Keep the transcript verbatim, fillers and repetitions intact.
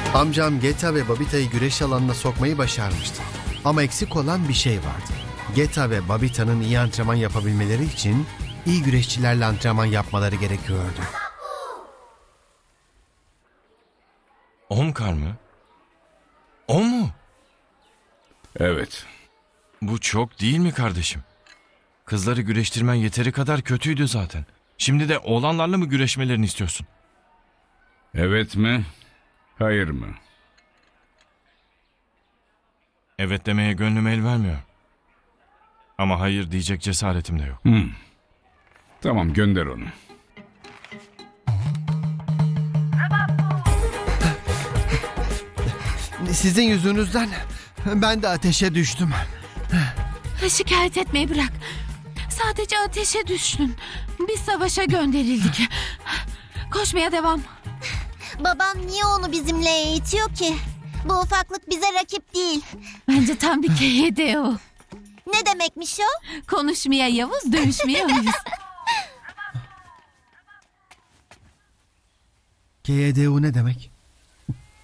Amcam Geta ve Babita'yı güreş alanına sokmayı başarmıştı. Ama eksik olan bir şey vardı. Geta ve Babita'nın iyi antrenman yapabilmeleri için iyi güreşçilerle antrenman yapmaları gerekiyordu. Omkar mı? O mu? Evet. Bu çok değil mi kardeşim? Kızları güreştirmen yeteri kadar kötüydü zaten. Şimdi de oğlanlarla mı güreşmelerini istiyorsun? Evet mi? Hayır mı? Evet demeye gönlüm el vermiyor. Ama hayır diyecek cesaretim de yok. Hmm. Tamam, gönder onu. Sizin yüzünüzden ben de ateşe düştüm. Şikayet etmeyi bırak. Sadece ateşe düştün. Biz savaşa gönderildik. Koşmaya devam. Babam niye onu bizimle eğitiyor ki? Bu ufaklık bize rakip değil. Bence tam bir K D o. Ne demekmiş o? Konuşmaya Yavuz, dövüşmeye Yavuz. K D U ne demek?